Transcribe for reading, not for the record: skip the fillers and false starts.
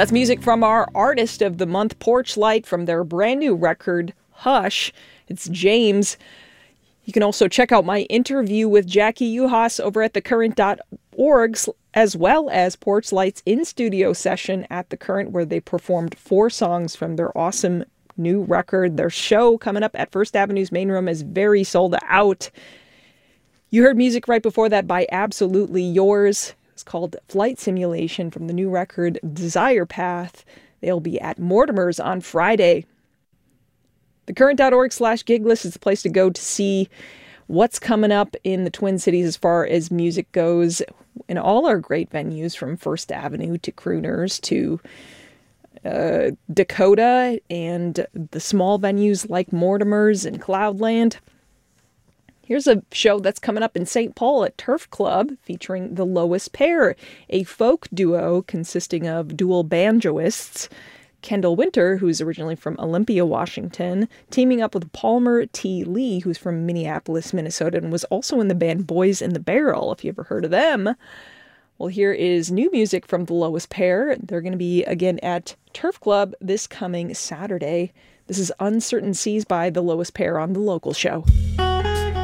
That's music from our Artist of the Month, Porchlight, from their brand new record, Hush. It's James. You can also check out my interview with Jackie Uhas over at thecurrent.org, as well as Porchlight's in-studio session at The Current, where they performed 4 songs from their awesome new record. Their show coming up at First Avenue's main room is very sold out. You heard music right before that by Absolutely Yours. It's called Flight Simulation from the new record Desire Path. They'll be at Mortimer's on Friday. Thecurrent.org/giglist is the place to go to see what's coming up in the Twin Cities as far as music goes in all our great venues, from First Avenue to Crooners to Dakota and the small venues like Mortimer's and Cloudland. Here's a show that's coming up in St. Paul at Turf Club featuring The Lowest Pair, a folk duo consisting of dual banjoists. Kendall Winter, who's originally from Olympia, Washington, teaming up with Palmer T. Lee, who's from Minneapolis, Minnesota, and was also in the band Boys in the Barrel, if you ever heard of them. Well, here is new music from The Lowest Pair. They're going to be, again, at Turf Club this coming Saturday. This is Uncertain Seas by The Lowest Pair on The Local Show.